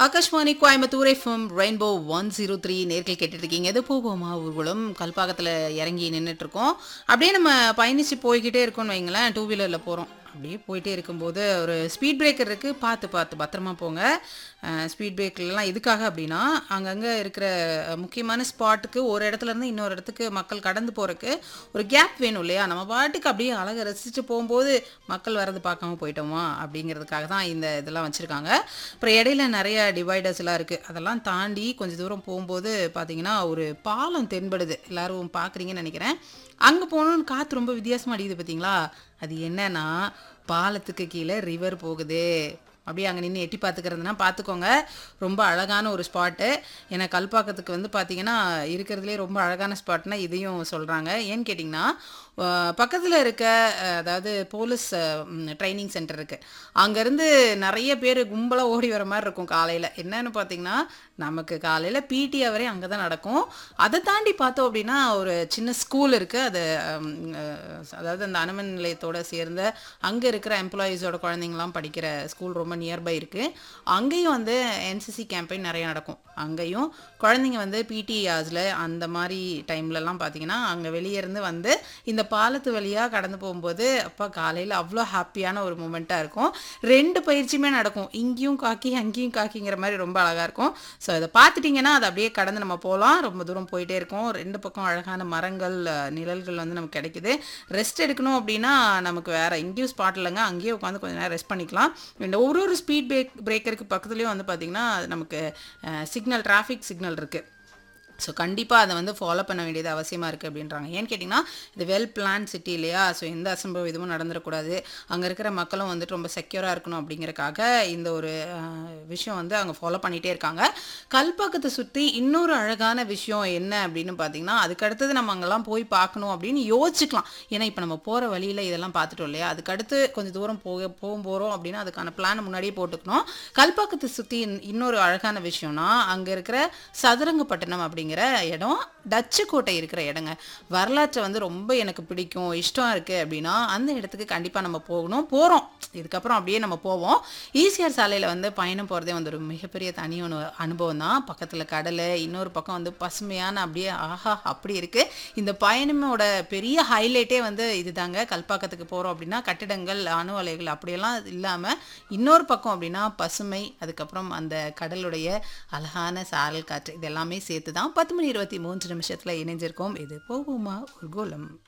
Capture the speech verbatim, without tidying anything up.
Akashvani Coimbatore FM rainbow one zero three நேர்கள் கேட்டுட்டு இருக்கீங்க. எது போகுமா ஊர்வலம் கல்பாக்கத்தில் இறங்கி நின்றுட்டு இருக்கோம். அப்படியே நம்ம பயணிச்சு போய்கிட்டே இருக்கோம்னு வைங்களேன். டூ வீலரில் போகிறோம். அப்படியே போயிட்டே இருக்கும்போது ஒரு ஸ்பீட் பிரேக்கர் இருக்குது. பார்த்து பார்த்து பத்திரமா போங்க. ஸ்பீட் பிரேக்லாம் எதுக்காக அப்படின்னா அங்கங்கே இருக்கிற அஹ், முக்கியமான ஸ்பாட்டுக்கு ஒரு இடத்துல இருந்து இன்னொரு இடத்துக்கு மக்கள் கடந்து போகிறதுக்கு ஒரு கேப் வேணும் இல்லையா? நம்ம பாட்டுக்கு அப்படியே அழகை ரசித்து போகும்போது மக்கள் வரது பார்க்காம போயிட்டோமா அப்படிங்கிறதுக்காக தான் இந்த இதெல்லாம் வச்சுருக்காங்க. அப்புறம் இடையில நிறைய டிவைடர்ஸ்லாம் இருக்குது. அதெல்லாம் தாண்டி கொஞ்சம் தூரம் போகும்போது பார்த்தீங்கன்னா ஒரு பாலம் தென்படுது. எல்லாரும் பார்க்குறீங்கன்னு நினைக்கிறேன். அங்கே போகணுன்னு காற்று ரொம்ப வித்தியாசமாக அடிக்குது பார்த்தீங்களா? அது என்னன்னா பாலத்துக்கு கீழே ரிவர் போகுது. அப்படியே அங்கே நின்று எட்டி பார்த்துக்கிறதுனா பார்த்துக்கோங்க. ரொம்ப அழகான ஒரு ஸ்பாட்டு. ஏன்னா கல்பாக்கத்துக்கு வந்து பார்த்தீங்கன்னா இருக்கிறதுலே ரொம்ப அழகான ஸ்பாட்னா இதையும் சொல்கிறாங்க. ஏன்னு கேட்டிங்கன்னா பக்கத்தில் இருக்க அஹ், அதாவது போலீஸ் ட்ரைனிங் சென்டர் இருக்குது. அங்கேருந்து நிறைய பேர் கும்பலாக ஓடி வர மாதிரி இருக்கும் காலையில். என்னன்னு பார்த்தீங்கன்னா நமக்கு காலையில் பிடி அவரே அங்கே தான் நடக்கும். அதை தாண்டி பார்த்தோம் அப்படின்னா ஒரு சின்ன ஸ்கூல் இருக்குது. அது ஹம், அஹ், அதாவது அந்த அனுமன் நிலையத்தோட சேர்ந்த அங்கே இருக்கிற எம்ப்ளாயீஸோட குழந்தைங்களாம் படிக்கிற ஸ்கூல் ரொம்ப நியர்பை இருக்குது. அங்கேயும் வந்து என்சிசி கேம்பெயின் நிறைய நடக்கும். அங்கேயும் குழந்தைங்க வந்து பிடி ஹார்ஸில் அந்த மாதிரி டைம்லலாம் பார்த்தீங்கன்னா அங்கே வெளியே இருந்து வந்து இந்த பாலத்து வழியாக கடந்து போகும்போது அப்பா காலையில் அவ்வளோ ஹாப்பியான ஒரு மூமெண்ட்டாக இருக்கும். ரெண்டு பயிற்சியுமே நடக்கும். இங்கேயும் காக்கி அங்கேயும் காக்கிங்கிற மாதிரி ரொம்ப அழகாக இருக்கும். ஸோ இதை பார்த்துட்டிங்கன்னா அதை அப்படியே கடந்து நம்ம போகலாம். ரொம்ப தூரம் போயிட்டே இருக்கோம். ரெண்டு பக்கம் அழகான மரங்கள் அஹ், நிழல்கள் வந்து நமக்கு கிடைக்குது. ரெஸ்ட் எடுக்கணும் அப்படின்னா நமக்கு வேறு எங்கேயும் ஸ்பாட் இல்லைங்க. அங்கேயே உட்காந்து கொஞ்சம் நேரம் ரெஸ்ட் பண்ணிக்கலாம். இந்த ஒரு ஒரு ஸ்பீட் பிரேக் பிரேக்கருக்கு பக்கத்துலேயும் வந்து பார்த்திங்கன்னா நமக்கு சிக்னல் டிராஃபிக் சிக்னல் இருக்குது. ஸோ கண்டிப்பாக அதை வந்து ஃபாலோ பண்ண வேண்டியது அவசியமாக இருக்குது அப்படின்றாங்க. ஏன்னு கேட்டிங்கன்னா இது வெல் பிளான் சிட்டி இல்லையா? ஸோ எந்த அசம்பவம் இதுவும் நடந்துடக்கூடாது. அங்கே இருக்கிற மக்களும் வந்துட்டு ரொம்ப செக்யூராக இருக்கணும் அப்படிங்கிறக்காக இந்த ஒரு அஹ், விஷயம் வந்து அவங்க ஃபாலோ பண்ணிகிட்டே இருக்காங்க. கல்பாக்கத்தை சுற்றி இன்னொரு அழகான விஷயம் என்ன அப்படின்னு பார்த்தீங்கன்னா அதுக்கு அடுத்தது நம்ம அங்கெல்லாம் போய் பார்க்கணும் அப்படின்னு யோசிச்சுக்கலாம். ஏன்னா இப்போ நம்ம போகிற வழியில் இதெல்லாம் பார்த்துட்டோம் இல்லையா? அதுக்கடுத்து கொஞ்சம் தூரம் போக போக போகிறோம் அப்படின்னா அதுக்கான பிளான் முன்னாடியே போட்டுக்கணும். கல்பாக்கத்தை சுற்றி இன்னொரு அழகான விஷயம்னா அங்கே இருக்கிற சதுரங்கப்பட்டினம் அப்படிங்கிற இடம் டச்சு கோட்டை இருக்கிற இடங்க. வரலாற்றை வந்து ரொம்ப எனக்கு பிடிக்கும் இஷ்டம் இருக்குது அப்படின்னா அந்த இடத்துக்கு கண்டிப்பாக நம்ம போகணும். போகிறோம். இதுக்கப்புறம் அப்படியே நம்ம போவோம். ஈசிஆர் சாலையில் வந்து பயணம் போகிறதே வந்து ஒரு மிகப்பெரிய தனி ஒன்று அனுபவம் தான். பக்கத்தில் கடல், இன்னொரு பக்கம் வந்து பசுமையான அப்படியே ஆஹா அப்படி இருக்குது. இந்த பயணமோட பெரிய ஹைலைட்டே வந்து இதுதாங்க. கல்பாக்கத்துக்கு போகிறோம் அப்படின்னா கட்டிடங்கள் அணு அலைகள் அப்படியெல்லாம் இல்லாமல் இன்னொரு பக்கம் அப்படின்னா பசுமை, அதுக்கப்புறம் அந்த கடலுடைய அழகான சாரல் காற்று, இது எல்லாமே சேர்த்து தான் பத்து மணி இருபத்தி மூன்று நிமிஷத்தில் இணைஞ்சிருக்கோம். இது போகுமா ஒரு கோலம்.